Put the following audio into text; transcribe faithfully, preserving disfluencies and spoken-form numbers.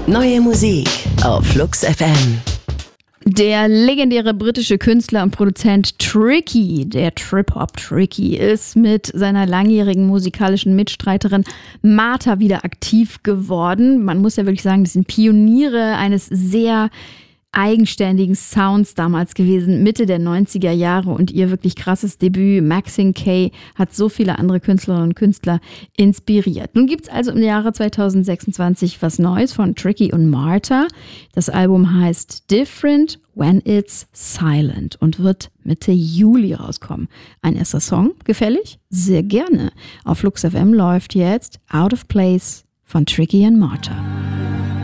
Neue Musik auf Flux F M. Der legendäre britische Künstler und Produzent Tricky, der Trip-Hop Tricky, ist mit seiner langjährigen musikalischen Mitstreiterin Martha wieder aktiv geworden. Man muss ja wirklich sagen, das sind Pioniere eines sehr eigenständigen Sounds damals gewesen, Mitte der neunziger Jahre, und ihr wirklich krasses Debüt Maxine K hat so viele andere Künstlerinnen und Künstler inspiriert. Nun gibt es also im Jahre zwanzig sechsundzwanzig was Neues von Tricky und Martha. Das Album heißt Different When It's Silent und wird Mitte Juli rauskommen. Ein erster Song, gefällig? Sehr gerne. Auf Flux F M läuft jetzt Out of Place von Tricky und Martha.